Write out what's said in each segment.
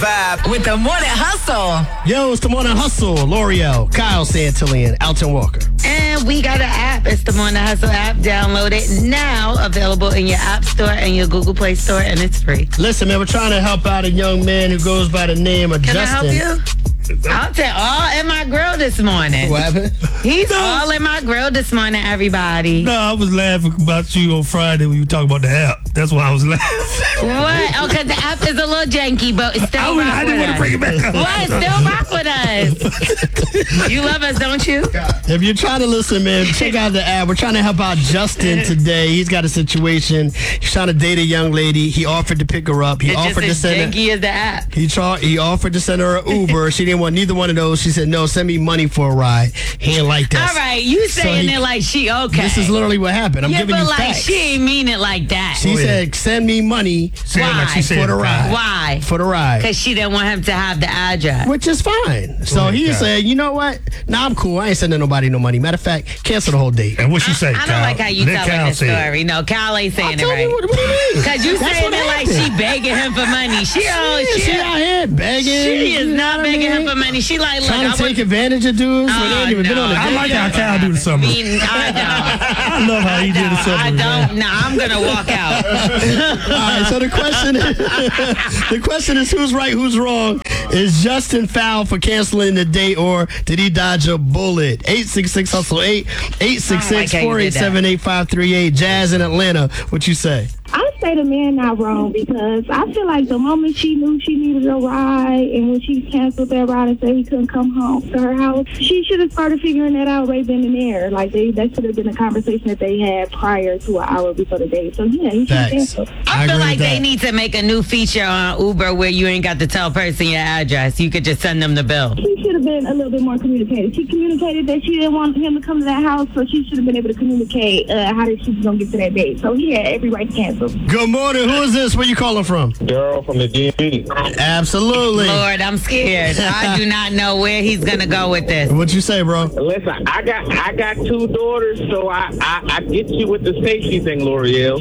vibe. With the Morning Hustle. Yo, it's the Morning Hustle. L'Oreal, Kyle Santillan, Alton Walker. And we got an app. It's the Morning Hustle app. Download it now. Available in your App Store and your Google Play Store, and it's free. Listen, man, we're trying to help out a young man who goes by the name of Can Justin. I help you? I'll tell all in my grill this morning. What happened? He's all in my grill this morning, everybody. No, I was laughing about you on Friday when you talking about the app. That's why I was laughing. What? Oh, because the app is a little janky, but it's still I didn't want to bring it back up. What? Still rock with us. You love us, don't you? If you're trying to listen, man, check out the app. We're trying to help out Justin today. He's got a situation. He's trying to date a young lady. He offered to pick her up. He It's offered just to as send her. janky as the app. He offered to send her an Uber. She didn't want neither one of those. She said, no, send me money for a ride. He ain't like that. All right, you saying it like she okay. This is literally what happened. I'm giving you but like facts. she ain't mean it like that. She said, send me money Why? for the ride. Why? For the ride. Because she didn't want him to have the address. Which is fine. So he said, you know what? Nah, I'm cool. I ain't sending nobody no money. Matter of fact, cancel the whole date. And what she say, I don't like how you telling this story. No, Kyle ain't saying it right. What do you mean? Because you That's saying what it like happened. she begging him for money. She out here begging. She is you know not what I begging him mean? for money. She like, look, Trying to take advantage of dudes when they ain't even been on a I date like yet. how Kyle do the summer. I don't. I love how he did the summer. I don't. No, I'm gonna walk out. All right, so the question is who's right, who's wrong? Is Justin foul for canceling the date, or did he dodge a bullet? 866-HUSTLE-8, 866-487-8538. Jazz in Atlanta, what you say? I say the man not wrong, because I feel like the moment she knew she needed a ride, and when she canceled that ride and said he couldn't come home to her house, she should have started figuring that out right then and there. Like that should have been a conversation that they had prior to an hour before the date. So yeah, he should have canceled. I feel like they need to make a new feature on Uber where you ain't got to tell person your address. You could just send them the bill. She should have been a little bit more communicative. She communicated that she didn't want him to come to that house, so she should have been able to communicate how she was going to get to that date. So he had every right to cancel. Good morning. Who is this? Where you calling from? Daryl from the DMV. Absolutely. Lord, I'm scared. I do not know where he's gonna go with this. What you say, bro? Listen, I got two daughters, so I get you with the safety thing, L'Oreal.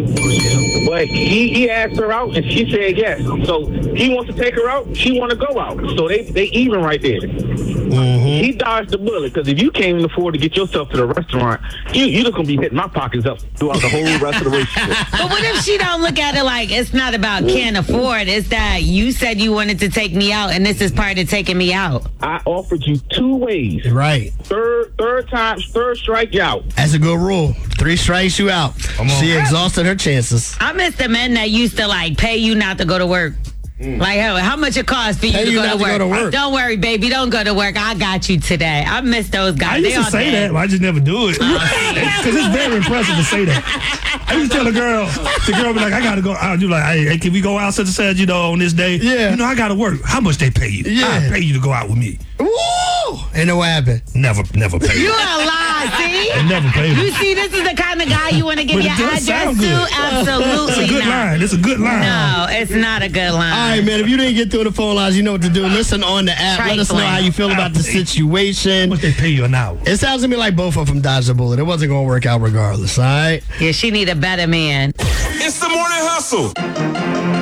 But he asked her out, and she said yes. So he wants to take her out. She want to go out. So they even right there. Mm-hmm. He dodged the bullet, because if you can't even afford to get yourself to the restaurant, you just gonna be hitting my pockets up throughout the whole rest of the relationship. But what if she don't look at it like it's not about can't afford? It's that you said you wanted to take me out, and this is part of taking me out. I offered you 2 ways. Right. Third strike you out. That's a good rule. 3 strikes, you out. She exhausted her chances. I miss the men that used to like pay you not to go to work. Like, how much it costs for you to go to work? Don't worry, baby. Don't go to work. I got you today. I miss those guys. I used to say that, but I just never do it. Because it's very impressive to say that. I used to tell the girl be like, I got to go out. You like, hey, can we go out such and such, on this day? Yeah. I got to work. How much they pay you? Yeah. I pay you to go out with me. Woo! And then what happened? Never pay You you. a lie, see? I never pay You you. see, this is the kind of guy you want to give But your it does address sound to? good. Absolutely It's a good not. line. It's a good line. No, it's not a good line. All right, man. If you didn't get through the phone lines, you know what to do. Listen on the app. Let us know how you feel about the situation. How much they pay you an hour? It sounds to me like both of them dodged a bullet. It wasn't going to work out regardless, all right? Yeah, she need a better man. It's the Morning Hustle.